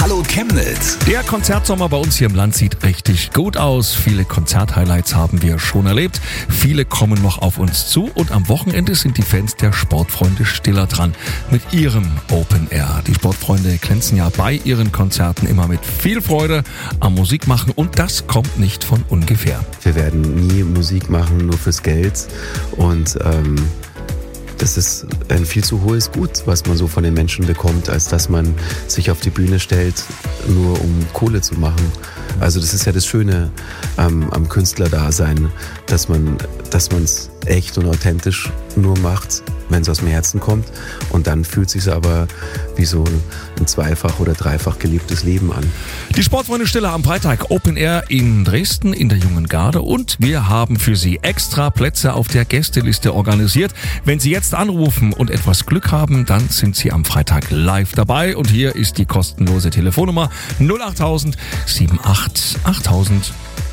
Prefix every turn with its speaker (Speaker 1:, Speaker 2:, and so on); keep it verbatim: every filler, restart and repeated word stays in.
Speaker 1: Hallo Chemnitz.
Speaker 2: Der Konzertsommer bei uns hier im Land sieht richtig gut aus. Viele Konzerthighlights haben wir schon erlebt. Viele kommen noch auf uns zu. Und am Wochenende sind die Fans der Sportfreunde Stiller dran mit ihrem Open Air. Die Sportfreunde glänzen ja bei ihren Konzerten immer mit viel Freude am Musikmachen. Und das kommt nicht von ungefähr.
Speaker 3: Wir werden nie Musik machen, nur fürs Geld. Und ähm, das ist ein viel zu hohes Gut, was man so von den Menschen bekommt, als dass man sich auf die Bühne stellt, nur um Kohle zu machen. Also das ist ja das Schöne ähm, am Künstlerdasein, dass man dass man es echt und authentisch nur macht, wenn es aus dem Herzen kommt. Und dann fühlt es sich aber wie so ein zweifach oder dreifach gelebtes Leben an.
Speaker 2: Die Sportfreunde Stiller am Freitag Open Air in Dresden in der Jungen Garde. Und wir haben für Sie extra Plätze auf der Gästeliste organisiert. Wenn Sie jetzt anrufen und etwas Glück haben, dann sind Sie am Freitag live dabei. Und hier ist die kostenlose Telefonnummer null acht null null sieben acht achttausend.